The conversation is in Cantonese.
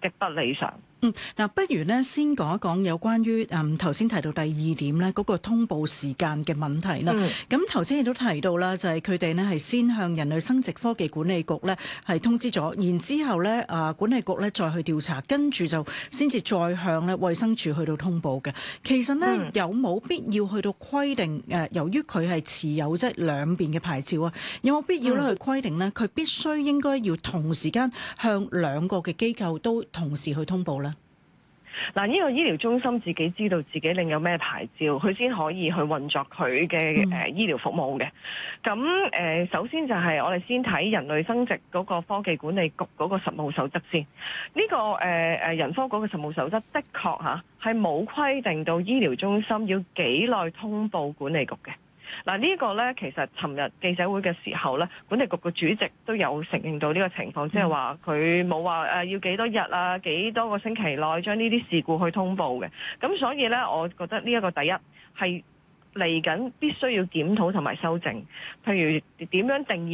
極不理想。 嗱，不如呢先講一講有關於頭先提到第二點呢嗰個通報時間嘅問題啦。咁頭先亦都提到啦，就係佢哋呢係先向人類生殖科技管理局呢係通知咗，然之後呢管理局呢再去調查，跟住就先至再向呢衛生署去到通報嘅。其實呢，有冇必要去到規定由於佢係持有即係兩邊嘅牌照啊，有冇必要咧去規定呢？佢必須應該要同時間向兩個嘅機構都同時去通報呢？ 嗱，呢個醫療中心自己知道自己領有咩牌照，佢先可以去運作佢嘅醫療服務嘅。咁首先就係我哋先睇人類生殖嗰個科技管理局嗰個實務守則先。呢個人科嗰個實務守則的確嚇係冇規定到醫療中心要幾耐通報管理局嘅。嗱，呢個呢，其實尋日記者會嘅時候呢，管理局嘅主席都有承認到呢個情況，即係話佢冇話要幾多日啊，幾多個星期內將呢啲事故去通報嘅。咁所以呢，我覺得呢一個第一係嚟緊必須要檢討同埋修正，譬如點樣定義